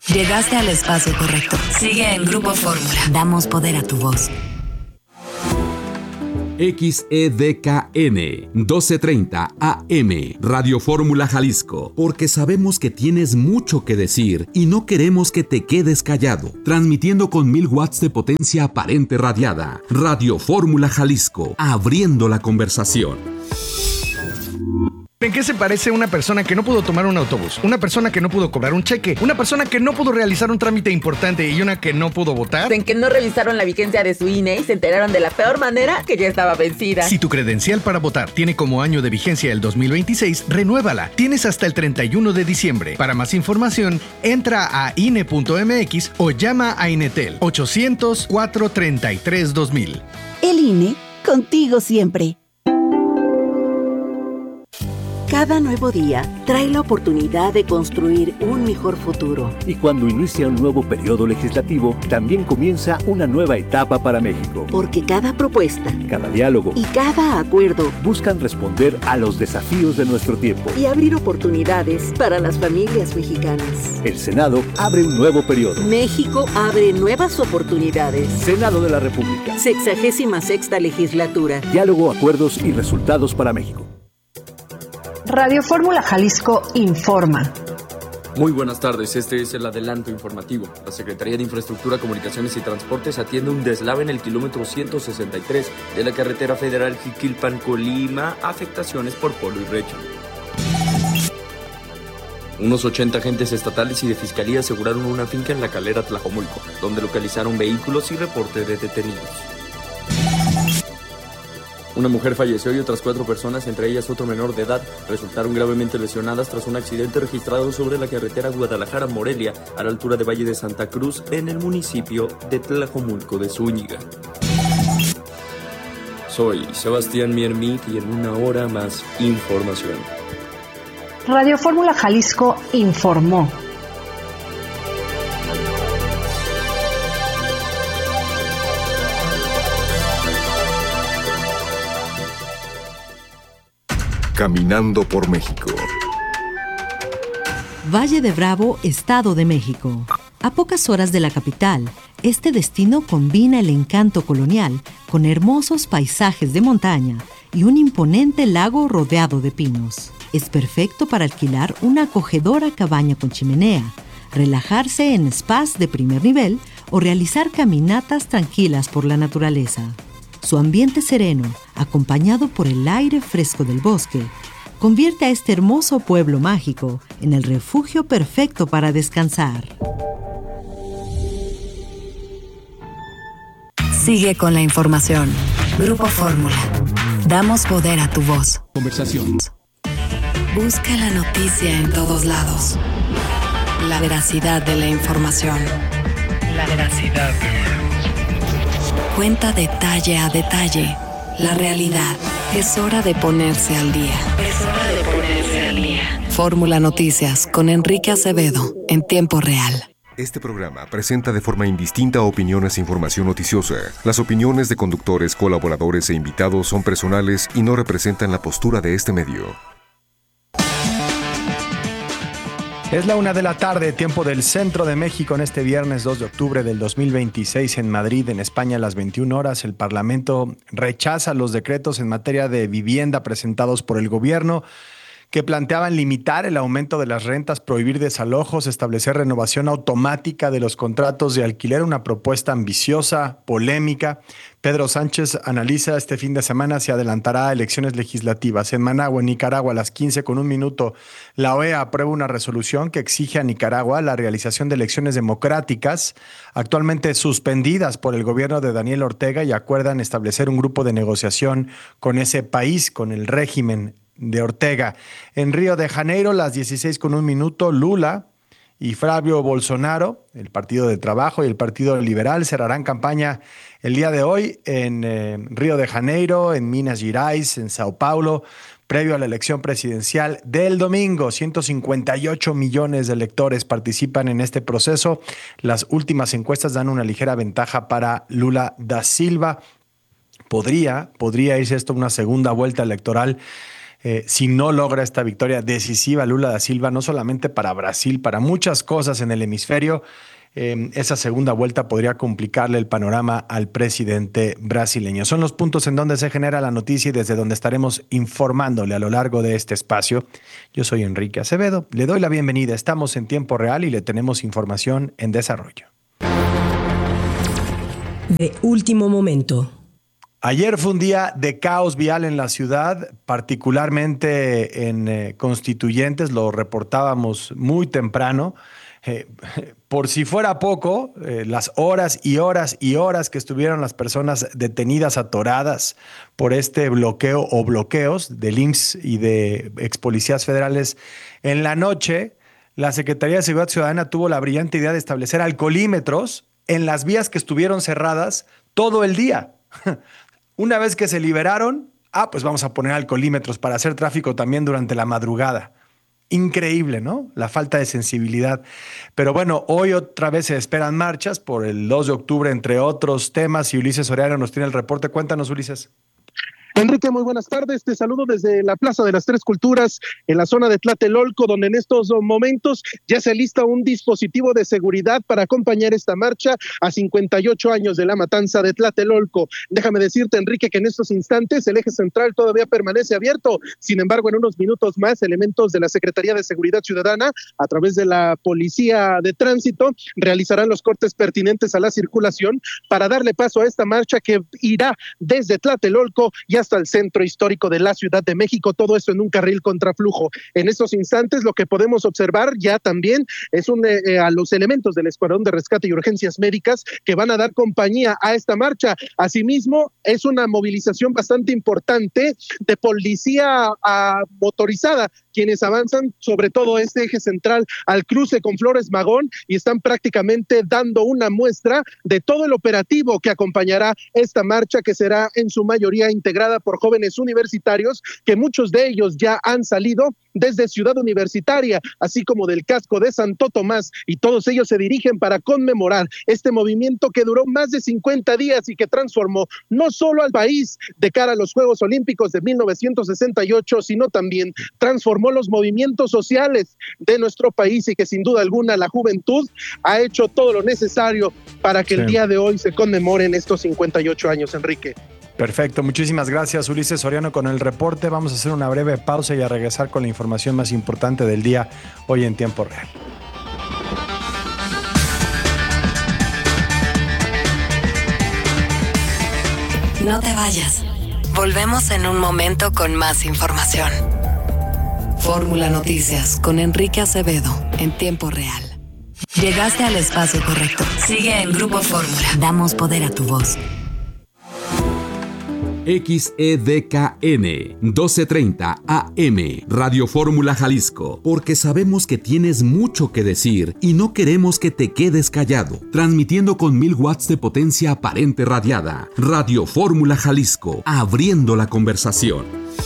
Llegaste al espacio correcto. Sigue en Grupo Fórmula. Damos poder a tu voz. XEDKN 1230 AM Radio Fórmula Jalisco, porque sabemos que tienes mucho que decir y no queremos que te quedes callado. Transmitiendo con 1000 watts de potencia aparente radiada. Radio Fórmula Jalisco, abriendo la conversación. ¿En qué se parece una persona que no pudo tomar un autobús? Una persona que no pudo cobrar un cheque, una persona que no pudo realizar un trámite importante y una que no pudo votar. En que no revisaron la vigencia de su INE y se enteraron de la peor manera que ya estaba vencida. Si tu credencial para votar tiene como año de vigencia el 2026, renuévala. Tienes hasta el 31 de diciembre. Para más información, entra a INE.mx o llama a Inetel 800-433-2000. El INE, contigo siempre. Cada nuevo día trae la oportunidad de construir un mejor futuro. Y cuando inicia un nuevo periodo legislativo, también comienza una nueva etapa para México. Porque cada propuesta, cada diálogo y cada acuerdo buscan responder a los desafíos de nuestro tiempo y abrir oportunidades para las familias mexicanas. El Senado abre un nuevo periodo. México abre nuevas oportunidades. Senado de la República. 66ª legislatura. Diálogo, acuerdos y resultados para México. Radio Fórmula Jalisco informa. Muy buenas tardes, este es el adelanto informativo. La Secretaría de Infraestructura, Comunicaciones y Transportes atiende un deslave en el kilómetro 163 de la carretera federal Jiquilpan-Colima, afectaciones por polvo y brecha. Unos 80 agentes estatales y de fiscalía aseguraron una finca en la Calera Tlajomulco, donde localizaron vehículos y reporte de detenidos. Una mujer falleció y otras 4 personas, entre ellas otro menor de edad, resultaron gravemente lesionadas tras un accidente registrado sobre la carretera Guadalajara-Morelia, a la altura de Valle de Santa Cruz, en el municipio de Tlajomulco de Zúñiga. Soy Sebastián Miermit y en una hora más información. Radio Fórmula Jalisco informó. Caminando por México. Valle de Bravo, Estado de México. A pocas horas de la capital, este destino combina el encanto colonial con hermosos paisajes de montaña y un imponente lago rodeado de pinos. Es perfecto para alquilar una acogedora cabaña con chimenea, relajarse en spas de primer nivel o realizar caminatas tranquilas por la naturaleza. Su ambiente sereno, acompañado por el aire fresco del bosque, convierte a este hermoso pueblo mágico en el refugio perfecto para descansar. Sigue con la información. Grupo Fórmula. Damos poder a tu voz. Conversación. Busca la noticia en todos lados. La veracidad de la información. La veracidad de la información. Cuenta detalle a detalle la realidad. Es hora de ponerse al día. Fórmula Noticias con Enrique Acevedo en tiempo real. Este programa presenta de forma indistinta opiniones e información noticiosa. Las opiniones de conductores, colaboradores e invitados son personales y no representan la postura de este medio. Es la 1 de la tarde, tiempo del centro de México, en este viernes 2 de octubre del 2026 en Madrid, en España, a las 21 horas. El Parlamento rechaza los decretos en materia de vivienda presentados por el gobierno, que planteaban limitar el aumento de las rentas, prohibir desalojos, establecer renovación automática de los contratos de alquiler, una propuesta ambiciosa, polémica. Pedro Sánchez analiza este fin de semana si adelantará a elecciones legislativas. En Managua, en Nicaragua, a las 15:01, la OEA aprueba una resolución que exige a Nicaragua la realización de elecciones democráticas, actualmente suspendidas por el gobierno de Daniel Ortega, y acuerdan establecer un grupo de negociación con ese país, con el régimen de Ortega. En Río de Janeiro, las 16:01, Lula y Flavio Bolsonaro, el Partido de Trabajo y el Partido Liberal, cerrarán campaña el día de hoy en Río de Janeiro, en Minas Gerais, en Sao Paulo, previo a la elección presidencial del domingo. 158 millones de electores participan en este proceso. Las últimas encuestas dan una ligera ventaja para Lula da Silva. Podría irse esto a una segunda vuelta electoral si no logra esta victoria decisiva Lula da Silva, no solamente para Brasil, para muchas cosas en el hemisferio, esa segunda vuelta podría complicarle el panorama al presidente brasileño. Son los puntos en donde se genera la noticia y desde donde estaremos informándole a lo largo de este espacio. Yo soy Enrique Acevedo, le doy la bienvenida. Estamos en tiempo real y le tenemos información en desarrollo. De último momento. Ayer fue un día de caos vial en la ciudad, particularmente en Constituyentes, lo reportábamos muy temprano. Por si fuera poco, las horas y horas y horas que estuvieron las personas detenidas, atoradas por este bloqueo o bloqueos del IMSS y de expolicías federales en la noche, la Secretaría de Seguridad Ciudadana tuvo la brillante idea de establecer alcoholímetros en las vías que estuvieron cerradas todo el día. Una vez que se liberaron, pues vamos a poner alcoholímetros para hacer tráfico también durante la madrugada. Increíble, ¿no? La falta de sensibilidad. Pero bueno, hoy otra vez se esperan marchas por el 2 de octubre, entre otros temas, y Ulises Soriano nos tiene el reporte. Cuéntanos, Ulises. Enrique, muy buenas tardes. Te saludo desde la Plaza de las Tres Culturas, en la zona de Tlatelolco, donde en estos momentos ya se alista un dispositivo de seguridad para acompañar esta marcha a 58 años de la matanza de Tlatelolco. Déjame decirte, Enrique, que en estos instantes el eje central todavía permanece abierto. Sin embargo, en unos minutos más, elementos de la Secretaría de Seguridad Ciudadana, a través de la Policía de Tránsito, realizarán los cortes pertinentes a la circulación para darle paso a esta marcha que irá desde Tlatelolco y hasta el centro histórico de la Ciudad de México, todo esto en un carril contraflujo. En estos instantes lo que podemos observar ya también es a los elementos del Escuadrón de Rescate y Urgencias Médicas que van a dar compañía a esta marcha. Asimismo, es una movilización bastante importante de policía motorizada, quienes avanzan sobre todo este eje central al cruce con Flores Magón y están prácticamente dando una muestra de todo el operativo que acompañará esta marcha, que será en su mayoría integrada por jóvenes universitarios, que muchos de ellos ya han salido desde Ciudad Universitaria, así como del casco de Santo Tomás, y todos ellos se dirigen para conmemorar este movimiento que duró más de 50 días y que transformó no solo al país de cara a los Juegos Olímpicos de 1968, sino también transformó los movimientos sociales de nuestro país, y que sin duda alguna la juventud ha hecho todo lo necesario para que el día de hoy se conmemoren estos 58 años, Enrique. Perfecto, muchísimas gracias, Ulises Soriano, con el reporte. Vamos a hacer una breve pausa y a regresar con la información más importante del día hoy en tiempo real. No te vayas. Volvemos en un momento con más información. Fórmula Noticias con Enrique Acevedo en tiempo real. Llegaste al espacio correcto. Sigue en Grupo Fórmula. Damos poder a tu voz. XEDKN 1230 AM Radio Fórmula Jalisco, porque sabemos que tienes mucho que decir y no queremos que te quedes callado. Transmitiendo con 1000 watts de potencia aparente radiada. Radio Fórmula Jalisco, abriendo la conversación.